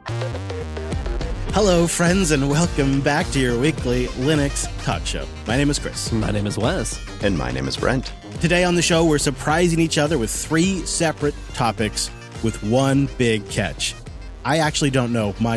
Hello, friends, and welcome back to your weekly Linux talk show. My name is Chris. My name is Wes. And my name is Brent. Today on the show, we're surprising each other with 3 separate topics with one big catch. I actually don't know my